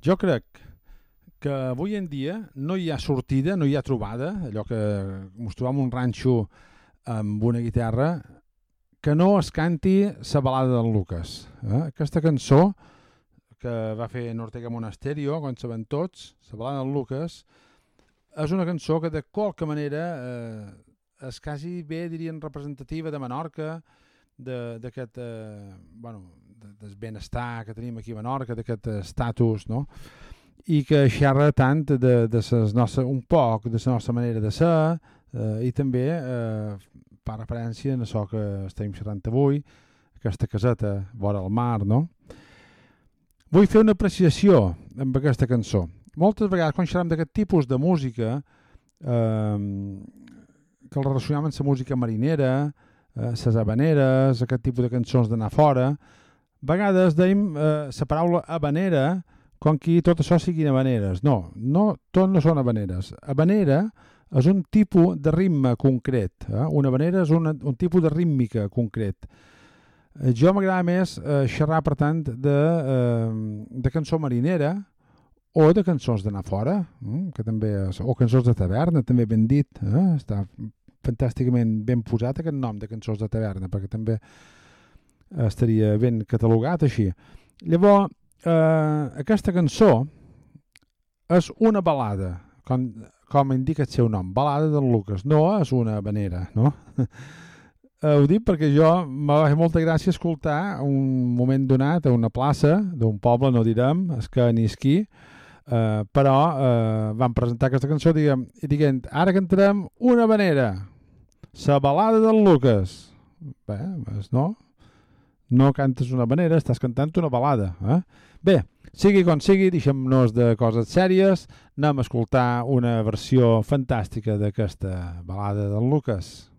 Jo crec que avui en dia no hi ha sortida, no hi ha trobada, allò que ens trobam un ranxo amb una guitarra, que no es canti la balada del Lucas. Aquesta cançó que va fer Ortega Monasterio, com sabem tots, la balada del Lucas, és una cançó que de qualque manera és quasi bé, dirien, representativa de Menorca, d'aquest del benestar que tenim aquí a Menorca, d'aquest estatus, no? I que xerra tant de ses nostres, un poc de la nostra manera de ser, i també fa referència a això que estem xerrant avui, aquesta caseta vora el mar, no? Vull fer una apreciació amb aquesta cançó. Moltes vegades quan xerram d'aquest tipus de música, que el relacionem amb la música marinera, les habaneres, aquest tipus de cançons d'anar fora, a vegades deim la paraula habanera com que tot això siguin habaneres. No, tot no són habaneres. Habanera és un tipus de ritme concret. Una habanera és un tipus de rítmica concret. Jo m'agrada més xerrar, per tant, de cançó marinera o de cançons d'anar fora, que també o cançons de taverna, també ben dit. Està fantàsticament ben posat aquest nom de cançons de taverna, perquè també estaria ben catalogat així. Llavors, aquesta cançó és una balada, com indica el seu nom, balada del Lucas, no és una habanera, no? Ho dic perquè m'ha fet molta gràcia escoltar un moment donat a una plaça d'un poble, no direm, és que ni esquí, però van presentar aquesta cançó i dient, ara cantarem una habanera, la balada del Lucas. Bé, no cantes una habanera, estàs cantant una balada. Bé, sigui com sigui, deixem-nos de coses sèries, anem a escoltar una versió fantàstica d'aquesta balada del Lucas.